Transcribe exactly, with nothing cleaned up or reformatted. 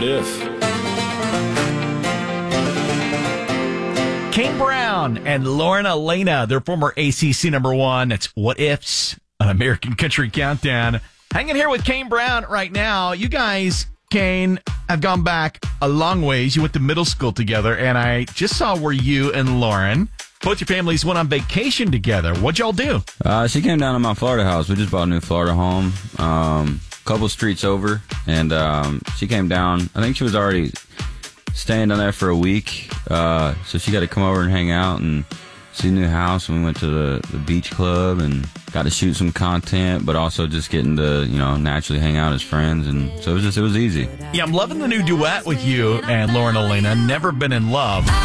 What If? Kane Brown and Lauren Elena, their former A C C number one. It's What Ifs, an American Country Countdown. Hanging here with Kane Brown right now. You guys, Kane, have gone back a long ways. You went to middle school together, and I just saw where you and Lauren, both your families, went on vacation together. What'd y'all do? Uh, she came down to my Florida house. We just bought a new Florida home, um, a couple streets over, and um, she came down. I think she was already staying down there for a week, uh, so she got to come over and hang out and see the new house. And we went to the, the beach club and got to shoot some content, but also just getting to, you know, naturally hang out as friends. And so it was just, it was easy. Yeah, I'm loving the new duet with you and Lauren Elena, Never Been in Love.